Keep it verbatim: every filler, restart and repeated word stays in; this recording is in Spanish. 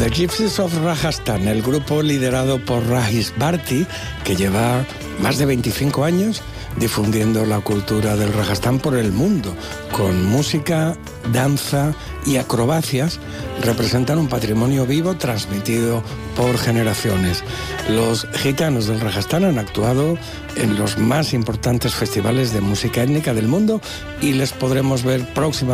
The Gypsies of Rajasthan, el grupo liderado por Rajesh Bharti, que lleva más de veinticinco años difundiendo la cultura del Rajasthan por el mundo, con música, danza y acrobacias, representan un patrimonio vivo transmitido por generaciones. Los gitanos del Rajasthan han actuado en los más importantes festivales de música étnica del mundo y les podremos ver próximamente